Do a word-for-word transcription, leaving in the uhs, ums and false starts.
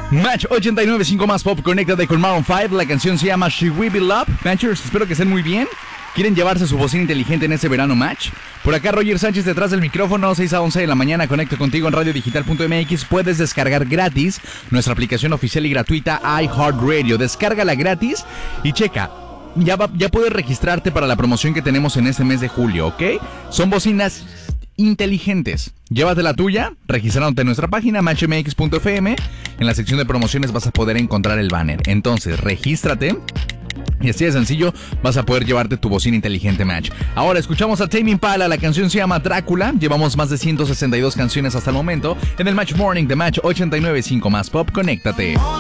Match ochenta y nueve punto cinco más pop, conéctate con Maroon cinco. La canción se llama She Will Be Love. Matchers, espero que estén muy bien. ¿Quieren llevarse su bocina inteligente en este verano, Match? Por acá Roger Sánchez detrás del micrófono, seis a once de la mañana, conecto contigo en radio digital punto m x. Puedes descargar gratis nuestra aplicación oficial y gratuita iHeartRadio. Descárgala gratis y checa. Ya, va, ya puedes registrarte para la promoción que tenemos en este mes de julio, ¿ok? Son bocinas inteligentes. Llévate la tuya, registrándote en nuestra página match m x punto f m. En la sección de promociones vas a poder encontrar el banner. Entonces, regístrate. Y así de sencillo vas a poder llevarte tu bocina inteligente, Match. Ahora escuchamos a Tame Impala, la canción se llama Drácula. Llevamos más de ciento sesenta y dos canciones hasta el momento en el Match Morning de Match ochenta y nueve punto cinco más pop. Conéctate.